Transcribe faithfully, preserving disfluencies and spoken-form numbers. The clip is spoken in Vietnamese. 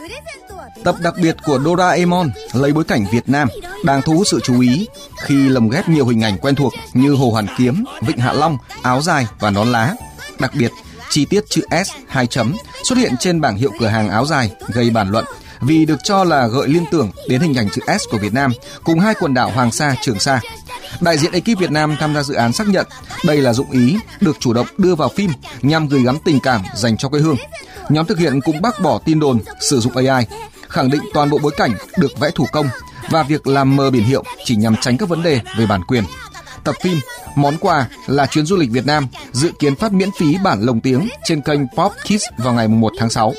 Tập đặc biệt của Doraemon lấy bối cảnh Việt Nam đang thu hút sự chú ý khi lồng ghép nhiều hình ảnh quen thuộc như Hồ Hoàn Kiếm, Vịnh Hạ Long, áo dài và nón lá. Đặc biệt, chi tiết chữ S hai chấm xuất hiện trên bảng hiệu cửa hàng áo dài gây bàn luận vì được cho là gợi liên tưởng đến hình ảnh chữ S của Việt Nam cùng hai quần đảo Hoàng Sa, Trường Sa. Đại diện ekip Việt Nam tham gia dự án xác nhận đây là dụng ý được chủ động đưa vào phim nhằm gửi gắm tình cảm dành cho quê hương. Nhóm thực hiện cũng bác bỏ tin đồn sử dụng A I, khẳng định toàn bộ bối cảnh được vẽ thủ công và việc làm mờ biển hiệu chỉ nhằm tránh các vấn đề về bản quyền. Tập phim Món quà là chuyến du lịch Việt Nam dự kiến phát miễn phí bản lồng tiếng trên kênh Pop Kids vào ngày mùng một tháng sáu.